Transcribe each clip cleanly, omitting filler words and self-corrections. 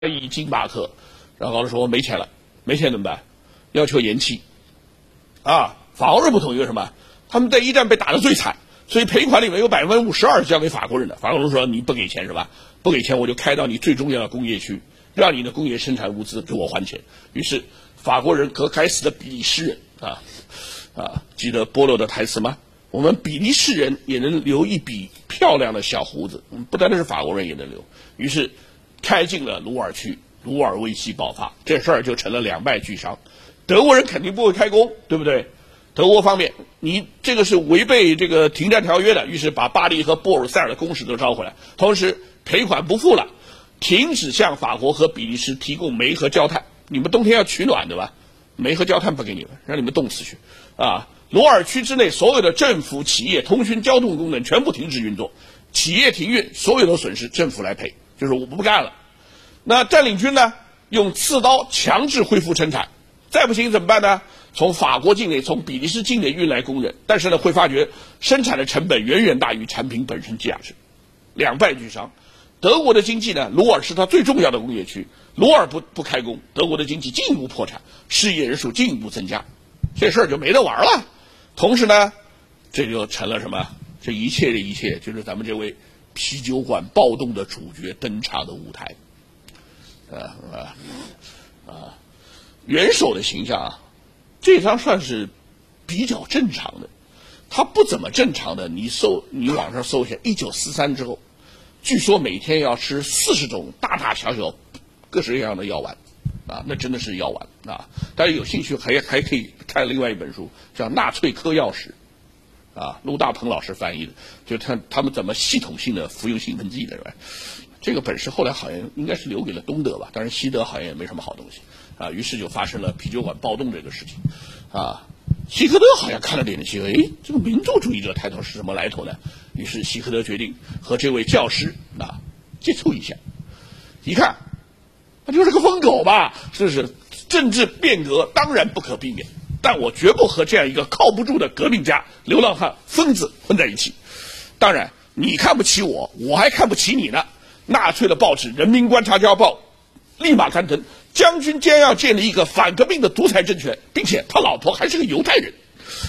亿金马克，然后说没钱了，没钱怎么办？要求延期。法国人不同意，为什么？他们在一战被打得最惨，所以赔款里面有52%交给法国人的。法国人说你不给钱是吧？不给钱我就开到你最重要的工业区，让你的工业生产物资给我还钱。于是法国人和该死的比利时人记得波洛的台词吗？我们比利时人也能留一笔漂亮的小胡子，不单单是法国人也能留。于是开进了鲁尔区，鲁尔危机爆发，这事儿就成了两败俱伤。德国人肯定不会开工，对不对？德国方面，你这个是违背这个停战条约的，于是把巴黎和波尔塞尔的工使都召回来，同时赔款不付了，停止向法国和比利时提供煤和焦炭。你们冬天要取暖对吧？煤和焦炭不给你们，让你们冻死去鲁尔区之内所有的政府、企业、通讯、交通功能全部停止运作，企业停运，所有的损失政府来赔，就是我不干了。那占领军呢，用刺刀强制恢复生产，再不行怎么办呢？从法国境内、从比利时境内运来工人，但是呢，会发觉生产的成本远远大于产品本身价值，两败俱伤。德国的经济呢，鲁尔是它最重要的工业区，鲁尔不开工，德国的经济进一步破产，失业人数进一步增加，这事儿就没得玩了。同时呢，这就成了什么？这一切的一切，就是咱们这位啤酒馆暴动的主角登场的舞台。元首的形象这张算是比较正常的，他不怎么正常的，你网上搜一下，1943之后，据说每天要吃40种大大小小各式各样的药丸那真的是药丸大家有兴趣还可以看另外一本书，叫《纳粹嗑药史》陆大鹏老师翻译的，就是他们怎么系统性的服用兴奋剂的，是吧？这个本事后来好像应该是留给了东德吧，当然西德好像也没什么好东西于是就发生了啤酒馆暴动这个事情希克德好像看了点机会，这个民族主义者抬头是什么来头呢？于是希克德决定和这位教师接触一下，一看那就是个疯狗吧，是政治变革当然不可避免，但我绝不和这样一个靠不住的革命家、流浪汉、疯子混在一起。当然你看不起我，我还看不起你呢。纳粹的报纸《人民观察家报》立马刊登，将军将要建立一个反革命的独裁政权，并且他老婆还是个犹太人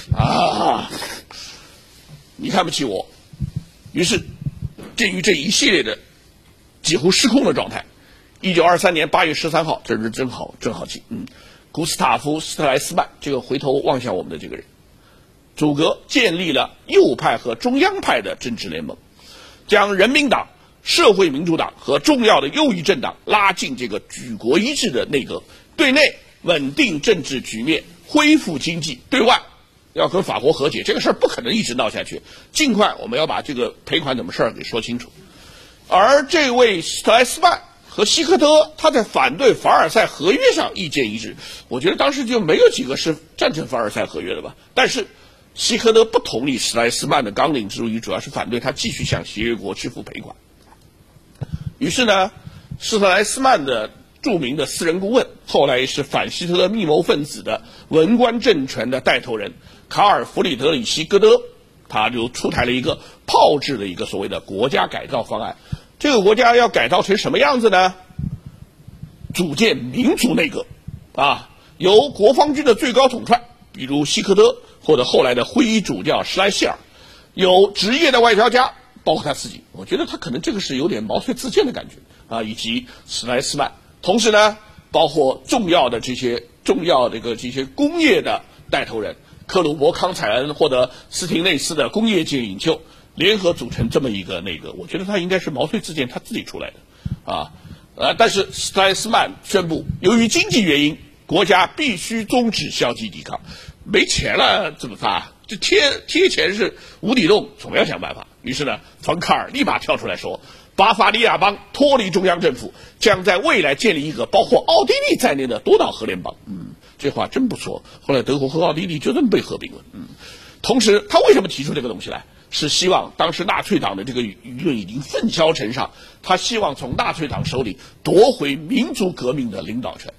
你看不起我。于是鉴于这一系列的几乎失控的状态，1923年8月13号，这日真好记古斯塔夫·斯特莱斯曼，这个回头望向我们的这个人，阻隔建立了右派和中央派的政治联盟，将人民党、社会民主党和重要的右翼政党拉进这个举国一致的内阁，对内稳定政治局面，恢复经济，对外要跟法国和解，这个事儿不可能一直闹下去，尽快我们要把这个赔款怎么事儿给说清楚。而这位斯特莱斯曼和希克德他在反对凡尔赛合约上意见一致，我觉得当时就没有几个是赞成凡尔赛合约的吧。但是希克德不同意斯特莱斯曼的纲领之一，主要是反对他继续向协约国支付赔款。于是呢，施特莱斯曼的著名的私人顾问，后来是反希特勒密谋分子的文官政权的带头人卡尔·弗里德里希·戈德，他就出台了一个炮制的一个所谓的国家改造方案。这个国家要改造成什么样子呢？组建民族内阁由国防军的最高统帅，比如希克德或者后来的会议主教施莱希尔，有职业的外交家，包括他自己，我觉得他可能这个是有点毛遂自荐的感觉以及斯莱斯曼，同时呢，包括重要的这些工业的带头人，克鲁伯、康采恩或者斯廷内斯的工业界领袖联合组成这么一个内阁，我觉得他应该是毛遂自荐他自己出来的但是斯莱斯曼宣布，由于经济原因，国家必须终止消极抵抗，没钱了怎么办？这贴钱是无底洞，总要想办法。于是呢，冯卡尔立马跳出来说，巴伐利亚邦脱离中央政府，将在未来建立一个包括奥地利在内的多岛核联邦。这话真不错。后来德国和奥地利就这么被合并了。同时他为什么提出这个东西来？是希望当时纳粹党的这个舆论已经愤嚣成上，他希望从纳粹党手里夺回民族革命的领导权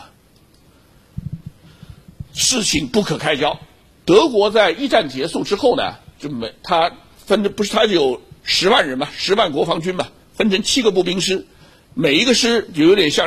事情不可开交。德国在一战结束之后呢，他有10万人嘛，10万国防军嘛，分成7个步兵师， 每一个师就有点像